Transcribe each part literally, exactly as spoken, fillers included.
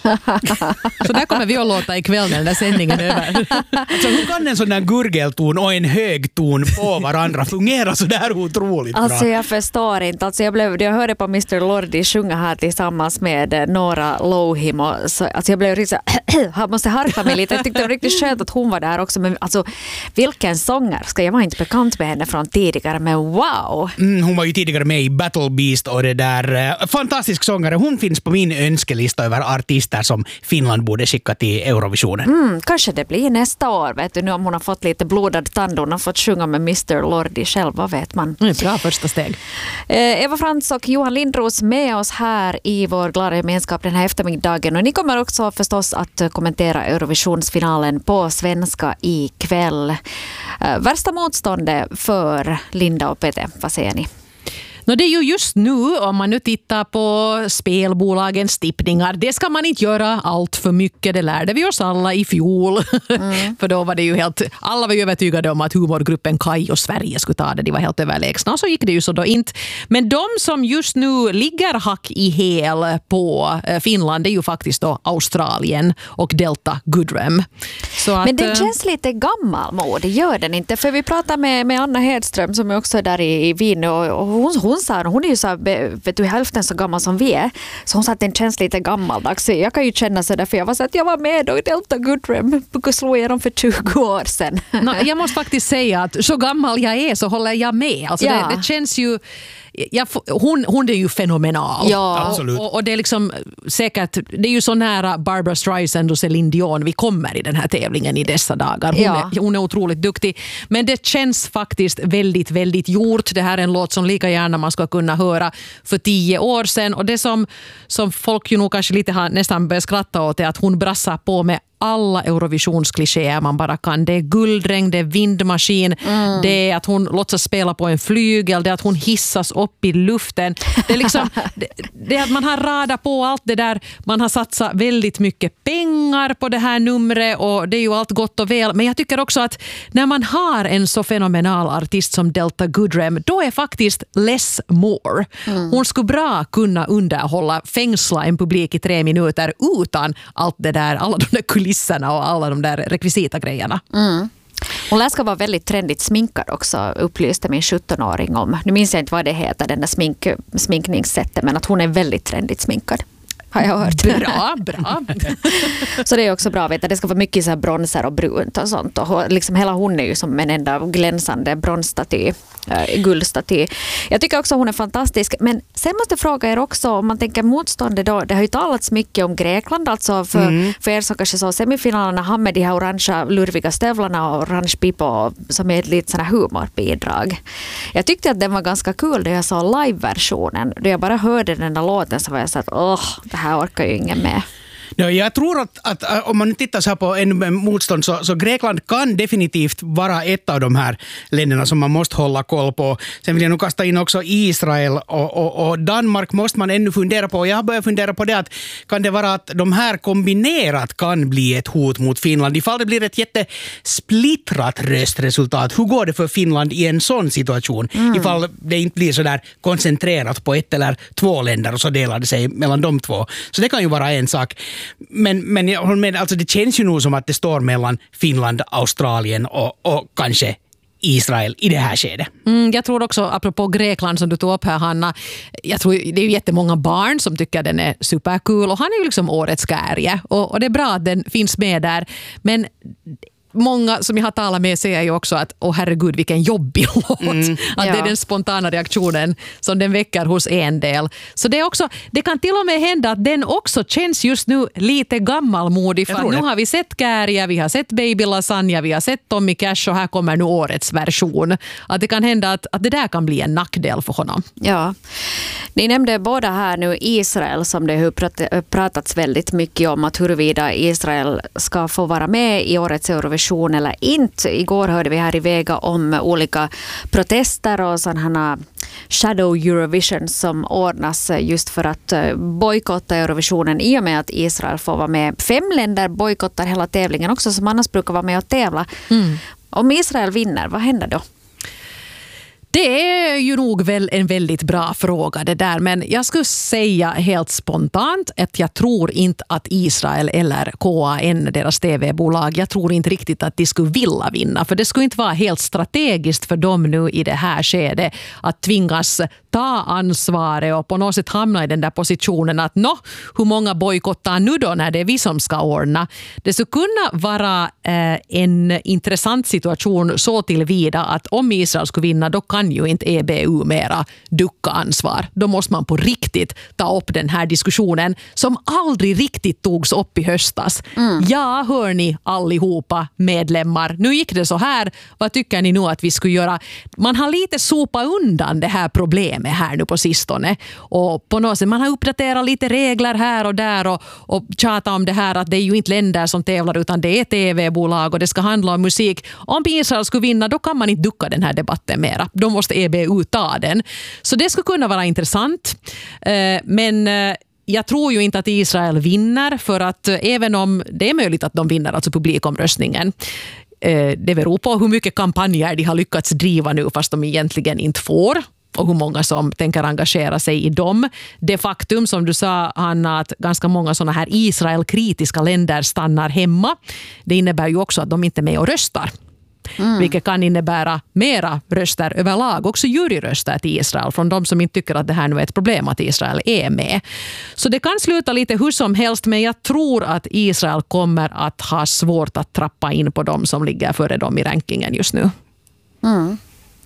Så där kommer vi att låta ikväll när den där sändningen är över. Alltså, hur kan en sån där gurgelton och en hög ton på varandra fungera så där otroligt bra? Alltså jag förstår inte. Alltså jag, blev, jag hörde på mister Lordi sjunga här tillsammans med Nora Lohim. Och så, alltså jag blev riktigt så jag måste harpa mig lite. Jag tyckte det var riktigt skönt att hon var där också. Men alltså, vilken sångerska. Jag var inte bekant med henne från tidigare, men wow! Mm, hon var ju tidigare med i Battle Beast och det där. Uh, fantastisk sångare. Hon finns på min önskelista över artister som Finland borde skicka till Eurovisionen. Mm, kanske det blir nästa år, vet du, nu om hon har fått lite blodad tand, hon har fått sjunga med mister Lordi själv, vad vet man? Mm, bra första steg. Eh, Eva Frans och Johan Lindros med oss här i vår glada gemenskap den här eftermiddagen, och ni kommer också förstås att kommentera Eurovisionsfinalen på svenska ikväll. Eh, värsta motståndet för Linda och Pete, vad säger ni? No, det är ju just nu, om man nu tittar på spelbolagens tippningar, det ska man inte göra allt för mycket. Det lärde vi oss alla i fjol. Mm. För då var det ju helt, alla var ju övertygade om att humorgruppen Kaj och Sverige skulle ta det. De var helt överlägsna, och så gick det ju så då inte. Men de som just nu ligger hack i häl på Finland, det är ju faktiskt då Australien och Delta Goodrem. Så att, men den känns lite gammalmodig, gör den inte? För vi pratade med, med Anna Hedström som är också där i, i Wien, och, och hon, hon sa, hon är ju så, vet du, hälften så gammal som vi är, så hon sa att den känns lite gammaldags. Jag kan ju känna så där, för jag var så att jag var med då i Delta Goodrem och slog igenom för tjugo år sedan. No, jag måste faktiskt säga att så gammal jag är så håller jag med. Alltså ja. det, det känns ju, jag, hon, hon är ju fenomenal. Ja. Absolut. Och, och det är liksom säkert, det är ju så nära Barbra Streisand och Celine Dion vi kommer i den här tävlingen i dessa dagar. Hon, ja. är, hon är otroligt duktig. Men det känns faktiskt väldigt, väldigt gjort. Det här är en låt som lika gärna man ska kunna höra för tio år sedan. Och det som, som folk ju nog kanske lite har nästan börjat skratta åt är att hon brassar på med alla Eurovisionsklichéer man bara kan. Det är guldregn, det är vindmaskin, mm. det är att hon låtsas spela på en flygel, det är att hon hissas upp i luften. Det är liksom det, det är att man har radat på allt det där. Man har satsat väldigt mycket pengar på det här numret, och det är ju allt gott och väl. Men jag tycker också att när man har en så fenomenal artist som Delta Goodrem, då är faktiskt less more. Mm. Hon skulle bra kunna underhålla, fängsla en publik i tre minuter utan allt det där, alla de där kulisserna och alla de där rekvisita-grejerna. Mm. Hon lär ska vara väldigt trendigt sminkad också, upplyste min sjuttonåring om. Nu minns jag inte vad det heter, den där smink, sminkningssättet, men att hon är väldigt trendigt sminkad. Har jag hört. Bra, bra. Så det är också bra att veta. Det ska vara mycket så här bronzer och brunt och sånt. Och liksom hela hon är ju som en enda glänsande bronsstaty, äh, guldstaty. Jag tycker också hon är fantastisk. Men sen måste jag fråga er också, om man tänker motståndet då. Det har ju talats mycket om Grekland. Alltså för, mm. för er som kanske så semifinalerna har med de här orangea lurviga stövlarna och orange pipo som är ett litet sån här humorbidrag. Jag tyckte att den var ganska kul då jag såg live-versionen. Då jag bara hörde den där låten så var jag så att åh, det här orkar ju ingen med. Ja, jag tror att, att om man tittar så här på en motstånd så, så Grekland kan definitivt vara ett av de här länderna som man måste hålla koll på. Sen vill jag nog kasta in också Israel och, och, och Danmark måste man ännu fundera på. Jag har börjat fundera på det att kan det vara att de här kombinerat kan bli ett hot mot Finland. Ifall det blir ett jättesplittrat röstresultat, hur går det för Finland i en sån situation? Mm. Ifall det inte blir så där koncentrerat på ett eller två länder och så delar det sig mellan de två. Så det kan ju vara en sak. Men, men jag håller med, alltså det känns ju nog som att det står mellan Finland, Australien och, och kanske Israel i det här skedet. Mm, jag tror också, apropå Grekland som du tog upp här, Hanna, jag tror det är ju jättemånga barn som tycker den är superkul, och han är ju liksom årets Kärje, och, och det är bra att den finns med där, men många som jag har talat med säger ju också att åh herregud vilken jobbig låt. Mm, att ja. Det är den spontana reaktionen som den väcker hos en del. Så det är också, det kan till och med hända att den också känns just nu lite gammalmodig. För nu har vi sett Kärja, vi har sett Baby Lasagna, vi har sett Tommy Cash, och här kommer nu årets version. Att det kan hända att, att det där kan bli en nackdel för honom. Ja. Ni nämnde båda här nu Israel, som det har pratats väldigt mycket om, att huruvida Israel ska få vara med i årets Eurovision eller inte. Igår hörde vi här i Vega om olika protester och sådana Shadow Eurovision som ordnas just för att bojkotta Eurovisionen i och med att Israel får vara med. Fem länder bojkottar hela tävlingen också, som annars brukar vara med och tävla. Mm. Om Israel vinner, vad händer då? Det är ju nog väl en väldigt bra fråga det där, men jag skulle säga helt spontant att jag tror inte att Israel eller K A N, deras tv-bolag, jag tror inte riktigt att de skulle vilja vinna, för det skulle inte vara helt strategiskt för dem nu i det här skedet att tvingas ta ansvaret och på något sätt hamna i den där positionen att nå, hur många bojkottar nu då när det är vi som ska ordna. Det skulle kunna vara eh, en intressant situation så tillvida att om Israel skulle vinna, då kan ju inte E B U mera ducka ansvar. Då måste man på riktigt ta upp den här diskussionen som aldrig riktigt togs upp i höstas. Mm. Ja, hör ni allihopa medlemmar. Nu gick det så här. Vad tycker ni nu att vi skulle göra? Man har lite sopat undan det här problemet här nu på sistone. Och på något sätt, man har uppdaterat lite regler här och där och, och tjatat om det här att det är ju inte länder som tävlar utan det är tv-bolag och det ska handla om musik. Om Israel skulle vinna, då kan man inte ducka den här debatten mera. Då måste E B U ta den. Så det skulle kunna vara intressant. Men jag tror ju inte att Israel vinner, för att även om det är möjligt att de vinner, alltså publikomröstningen, det beror på hur mycket kampanjer de har lyckats driva nu fast de egentligen inte får, och hur många som tänker engagera sig i dem. Det faktum som du sa, Hanna, att ganska många sådana här Israel-kritiska länder stannar hemma, det innebär ju också att de inte är med och röstar. Mm. Vilket kan innebära mera röster överlag, också juryröster till Israel från de som inte tycker att det här nu är ett problem att Israel är med. Så det kan sluta lite hur som helst, men jag tror att Israel kommer att ha svårt att trappa in på dem som ligger före dem i rankingen just nu. Mm.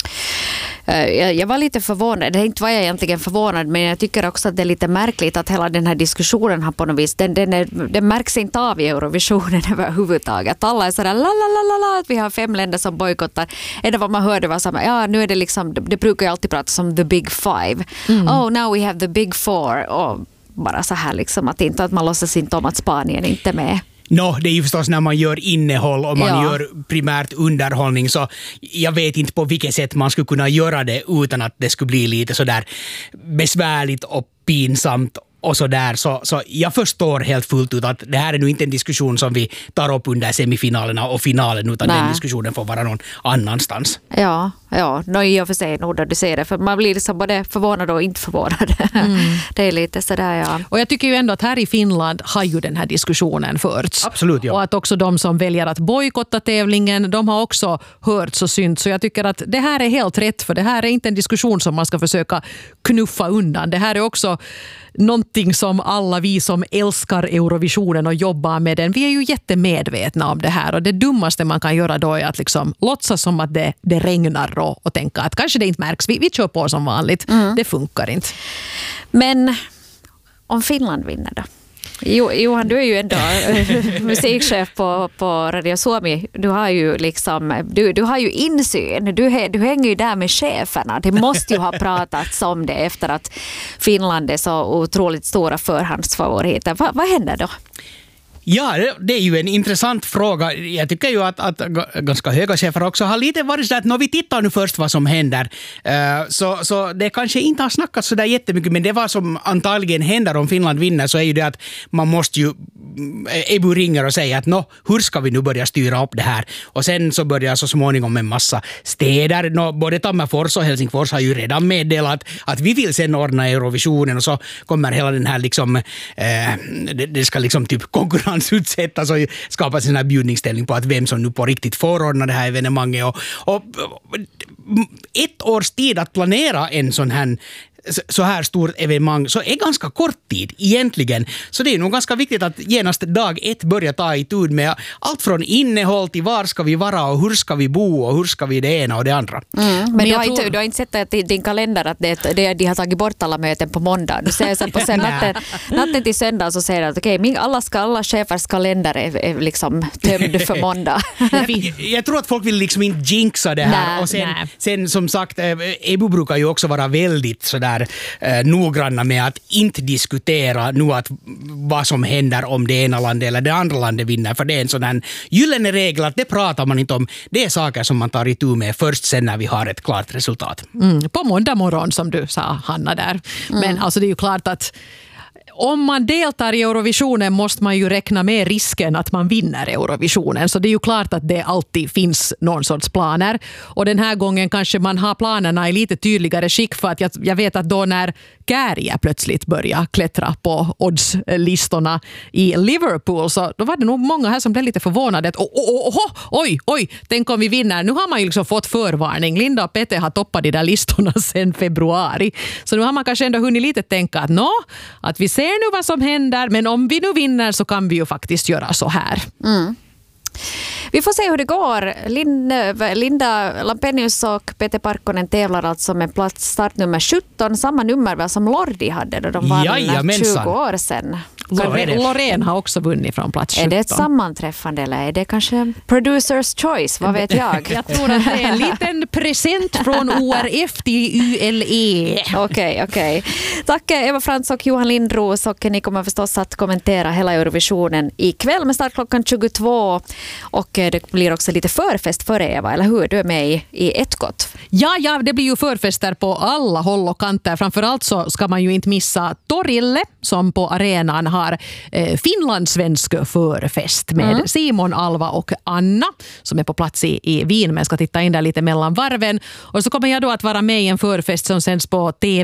Jag var lite förvånad, det inte var jag egentligen förvånad, men jag tycker också att det är lite märkligt att hela den här diskussionen har på något vis, den, den, är, den märks inte av i Eurovisionen överhuvudtaget. Alla är sådär la la la la, att vi har fem länder som bojkottar. Enda vad man hörde var samma, ja nu är det liksom, det brukar ju alltid prata om the big five. Mm. Oh, now we have the big four. Och bara så här liksom, att inte att man låtsas inte om att Spanien inte är med. No, det är ju förstås när man gör innehåll och man ja. gör primärt underhållning, så jag vet inte på vilket sätt man skulle kunna göra det utan att det skulle bli lite sådär besvärligt och pinsamt och så där. Så, så jag förstår helt fullt ut att det här är nu inte en diskussion som vi tar upp under semifinalerna och finalen, utan Nej. den diskussionen får vara någon annanstans. Ja, ja. No, i och för sig nog där du ser det, för man blir liksom både förvånad och inte förvånad. Mm. Det är lite sådär, ja. Och jag tycker ju ändå att här i Finland har ju den här diskussionen förts. Absolut, ja. Och att också de som väljer att bojkotta tävlingen, de har också hörts och synt. Så jag tycker att det här är helt rätt, för det här är inte en diskussion som man ska försöka knuffa undan. Det här är också någonting som alla vi som älskar Eurovisionen och jobbar med den, vi är ju jättemedvetna om det här, och det dummaste man kan göra då är att liksom låtsas som att det, det regnar och, och tänka att kanske det inte märks, vi, vi kör på som vanligt. Mm. Det funkar inte. Men om Finland vinner då? Jo, Johan, du är ju ändå musikchef på, på Radio Suomi. Du har ju liksom, du, du har ju insyn. Du, du hänger ju där med cheferna. Det måste ju ha pratats om det efter att Finland är så otroligt stora förhandsfavoriter. Va, vad händer då? Ja, det är ju en intressant fråga. Jag tycker ju att, att ganska höga chefer också har lite varit så att när vi tittar nu först vad som händer, så, så det kanske inte har snackats så där jättemycket, men det vad som antagligen händer om Finland vinner, så är ju det att man måste ju, E B U ringer och säger att nå, hur ska vi nu börja styra upp det här? Och sen så börjar så småningom en massa städer, nå, både Tammerfors och Helsingfors har ju redan meddelat att vi vill sen ordna Eurovisionen, och så kommer hela den här liksom, eh, det, det ska liksom typ konkurrens utsättas och skapas en här bjudningsställning på att vem som nu på riktigt får ordna det här evenemanget. Och, och ett års tid att planera en sån här så här stort evenemang så är ganska kort tid egentligen. Så det är nog ganska viktigt att genast dag ett börja ta i tur med allt från innehåll till var ska vi vara och hur ska vi bo och hur ska vi det ena och det andra. Mm. Men, Men du, har tror... inte, du har inte sett att i din kalender att det, det, de har tagit bort alla möten på måndag. Du säger sen på sen natten, natten till söndag så säger du att okay, alla, ska, alla chefers kalender är, är liksom tömd för måndag. jag, jag tror att folk vill liksom inte jinxa det här. Nej, och sen, sen som sagt, E B U brukar ju också vara väldigt sådär Eh, noggranna med att inte diskutera nu att vad som händer om det ena landet eller det andra landet vinner, för det är en sån här gyllene regel att det pratar man inte om. Det är saker som man tar i tur med först sen när vi har ett klart resultat. Mm, på måndag morgon som du sa, Hanna där. Mm. Men alltså det är ju klart att om man deltar i Eurovisionen måste man ju räkna med risken att man vinner Eurovisionen. Så det är ju klart att det alltid finns någon sorts planer. Och den här gången kanske man har planerna i lite tydligare skick, för att jag, jag vet att då när Käärijä plötsligt började klättra på oddslistorna i Liverpool, så då var det nog många här som blev lite förvånade. Att, oh, oh, oh, oj, oj, tänk om vi vinner. Nu har man ju liksom fått förvarning. Linda och Peter har toppat de där listorna sedan februari. Så nu har man kanske ändå hunnit lite tänka att, no, att vi ser nu vad som händer, men om vi nu vinner så kan vi ju faktiskt göra så här. Mm. Vi får se hur det går. Linda, Linda Lampenius och Peter Parkkonen tävlar alltså med plats startnummer sjutton. Samma nummer väl som Lordi hade då de vann tjugo år sedan. Loreen har också vunnit från plats sjutton. Är det ett sammanträffande eller är det kanske producer's choice? Vad vet jag? Jag tror att det är en liten present från O R F till U L E. Okej, okay, okej. Okay. Tack Eva Frans och Johan Lindros, och ni kommer förstås att kommentera hela Eurovisionen ikväll med start klockan tjugotvå, och det blir också lite förfest för Eva, eller hur? Du är med i, i ett gott. Ja, ja, det blir ju förfester på alla håll och kanter. Framförallt så ska man ju inte missa Torille som på arenan har eh, finlandssvensk förfest med mm. Simon, Alva och Anna som är på plats i, i Wien, men ska titta in där lite mellan varven. Och så kommer jag då att vara med i en förfest som sänds på T